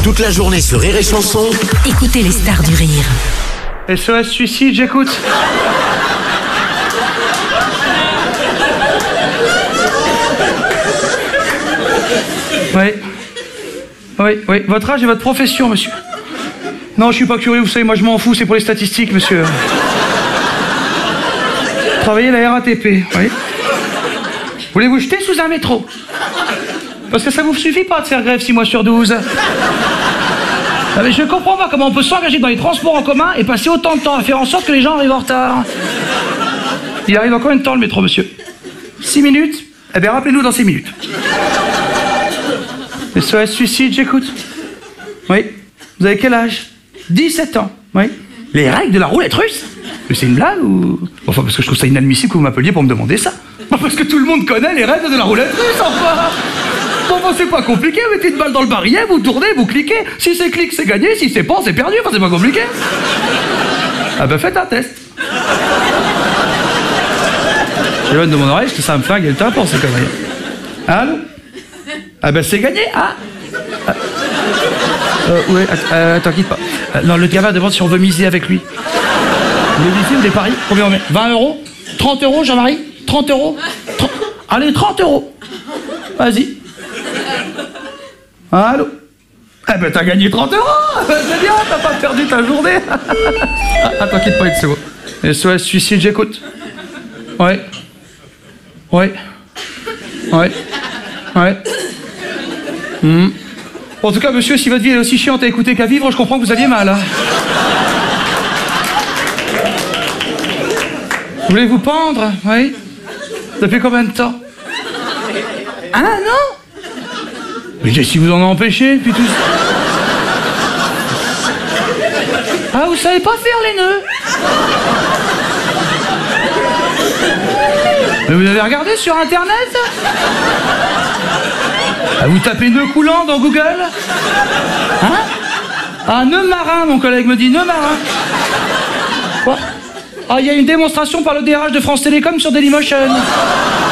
Toute la journée sur Rire et Chanson. Écoutez les stars du rire. SOS suicide, j'écoute. Oui. Votre âge et votre profession, monsieur. Non, je suis pas curieux, vous savez, moi je m'en fous, c'est pour les statistiques, monsieur. Travaillez à la RATP, oui. Voulez-vous jeter sous un métro? Parce que ça vous suffit pas de faire grève 6 mois sur 12. Ah, mais je comprends pas comment on peut s'engager dans les transports en commun et passer autant de temps à faire en sorte que les gens arrivent en retard. Il arrive en combien de temps le métro, monsieur? 6 minutes? Eh bien, rappelez-nous dans 6 minutes. SOS suicide, j'écoute. Oui. Vous avez quel âge? 17 ans. Oui. Les règles de la roulette russe? Mais c'est une blague ou... Enfin, parce que je trouve ça inadmissible que vous m'appeliez pour me demander ça. Parce que tout le monde connaît les règles de la roulette russe, enfin. Bon, c'est pas compliqué, vous mettez une balle dans le barillet, vous tournez, vous cliquez. Si c'est clic, c'est gagné, si c'est pas, c'est perdu, enfin, c'est pas compliqué. Ah ben, faites un test. J'éloigne de mon oreille, parce que ça me flingue et le tympan, c'est conneries. Allô? Ah ben, c'est gagné, ah. Ouais, attends, quitte pas. Non, le gamin demande si on veut miser avec lui. Vous voulez miser ou des paris? Combien on met? 20 euros? 30 euros, Jean-Marie? 30 euros? Allez, 30 euros. Vas-y. Allô? Eh ben, t'as gagné 30 euros. C'est bien, t'as pas perdu ta journée. Attends, quitte pas une seconde. SOS suicide, j'écoute. Ouais. En tout cas, monsieur, si votre vie est aussi chiante à écouter qu'à vivre, je comprends que vous aviez mal. Hein. Vous voulez vous pendre? Oui. Depuis combien de temps? Un an? Mais si vous en empêchez, puis tout ça. Ah, vous savez pas faire les nœuds? Mais vous avez regardé sur Internet? Ah, vous tapez nœud coulant dans Google? Hein? Ah, nœud marin, mon collègue me dit, nœud marin. Quoi? Ah, il y a une démonstration par le DRH de France Télécom sur Dailymotion. Ah, vous tapez nœud coulant dans Google? Hein? Ah, nœud marin, mon collègue me dit, nœud marin. Quoi? Ah, il y a une démonstration par le DRH de France Télécom sur Dailymotion. Ah, vous tapez nœud coulant dans Google? Hein? Ah, nœud marin, mon collègue me dit, nœud marin. Quoi? Ah, il y a une démonstration par le DRH de France Télécom sur Dailymotion.